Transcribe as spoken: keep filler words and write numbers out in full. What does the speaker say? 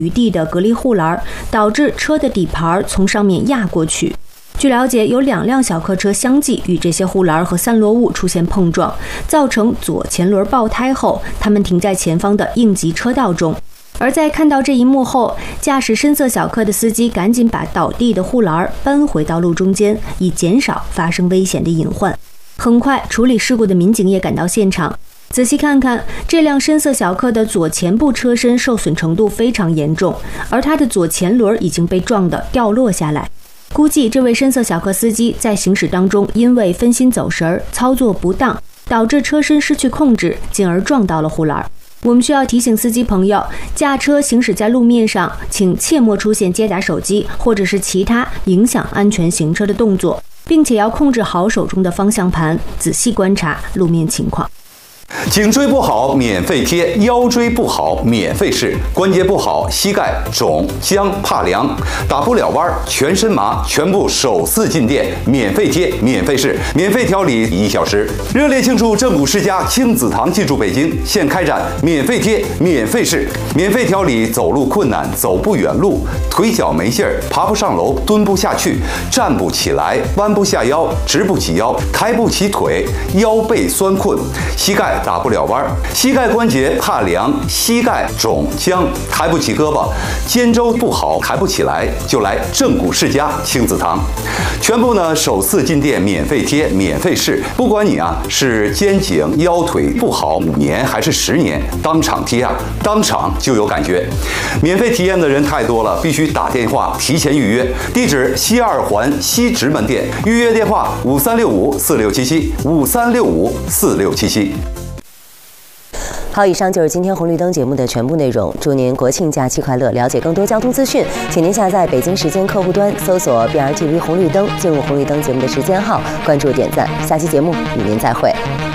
余地的隔离护栏，导致车的底盘从上面压过去。据了解，有两辆小客车相继与这些护栏和散落物出现碰撞，造成左前轮爆胎后，他们停在前方的应急车道中。而在看到这一幕后，驾驶深色小客的司机赶紧把倒地的护栏搬回道路中间，以减少发生危险的隐患。很快，处理事故的民警也赶到现场。仔细看看，这辆深色小客的左前部车身受损程度非常严重，而它的左前轮已经被撞得掉落下来。估计这位深色小客司机在行驶当中因为分心走神、操作不当，导致车身失去控制，进而撞到了护栏。我们需要提醒司机朋友，驾车行驶在路面上，请切莫出现接打手机或者是其他影响安全行车的动作，并且要控制好手中的方向盘，仔细观察路面情况。 颈椎不好免费贴，腰椎不好免费试，关节不好膝盖肿僵怕凉，打不了弯全身麻，全部首次进店免费贴免费试，免费调理一小时。热烈庆祝正骨世家亲子堂进驻北京，现开展免费贴免费试，免费调理走路困难、走不远路、腿脚没劲儿、爬不上楼、蹲不下去、站不起来、弯不下腰、直不起腰、抬不起腿、腰背酸困、膝盖打不了弯，膝盖关节怕凉，膝盖肿僵，抬不起胳膊，肩周不好，抬不起来，就来正骨世家亲子堂，全部呢首次进店免费贴免费试，不管你啊是肩颈腰腿不好五年还是十年，当场贴啊，当场就有感觉。免费体验的人太多了，必须打电话提前预约。地址西二环西直门店，预约电话五三六五四六七七五三六五四六七七。 好，以上就是今天红绿灯节目的全部内容。祝您国庆假期快乐！了解更多交通资讯，请您下载北京时间客户端，搜索 B R T V 红绿灯，进入红绿灯节目的时间号，关注点赞。下期节目与您再会。